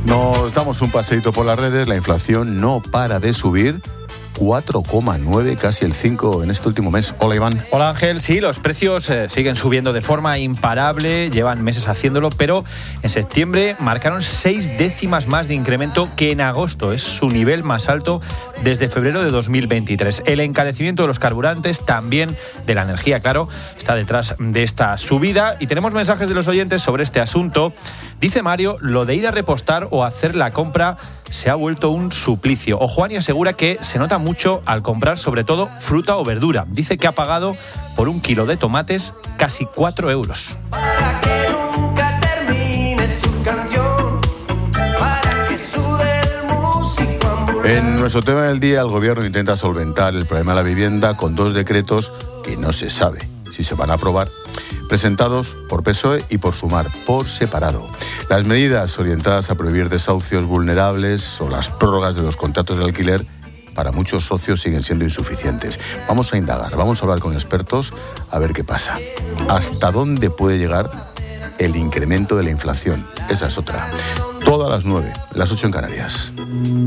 Nos damos un paseíto por las redes. La inflación no para de subir. 4,9, casi el 5 en este último mes. Hola, Iván. Hola, Ángel. Sí, los precios siguen subiendo de forma imparable, llevan meses haciéndolo, pero en septiembre marcaron 6 décimas más de incremento que en agosto. Es su nivel más alto desde febrero de 2023. El encarecimiento de los carburantes, también de la energía, claro, está detrás de esta subida. Y tenemos mensajes de los oyentes sobre este asunto. Dice Mario, lo de ir a repostar o hacer la compra se ha vuelto un suplicio. O Juani asegura que se nota mucho al comprar sobre todo fruta o verdura. Dice que ha pagado por un kilo de tomates casi 4 euros. Para que nunca termine su canción, para que sude el músico ambulante. En nuestro tema del día, el gobierno intenta solventar el problema de la vivienda con 2 decretos que no se sabe si se van a aprobar, presentados por PSOE y por Sumar, por separado. Las medidas orientadas a prohibir desahucios vulnerables o las prórrogas de los contratos de alquiler para muchos socios siguen siendo insuficientes. Vamos a indagar, vamos a hablar con expertos a ver qué pasa. ¿Hasta dónde puede llegar el incremento de la inflación? Esa es otra. Todo a las 9, las 8 en Canarias.